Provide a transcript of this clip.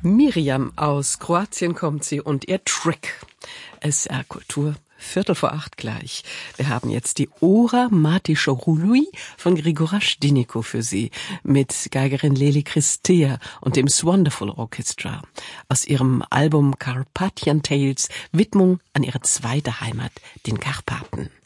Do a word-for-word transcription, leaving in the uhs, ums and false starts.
Miriam aus Kroatien kommt sie und ihr Trick. S R Kultur, Viertel vor acht gleich. Wir haben jetzt die Ora Matișorului von Grigora Știnicu für Sie mit Geigerin Leli Christea und dem Swonderful Orchestra aus ihrem Album Carpathian Tales, Widmung an ihre zweite Heimat, den Karpaten.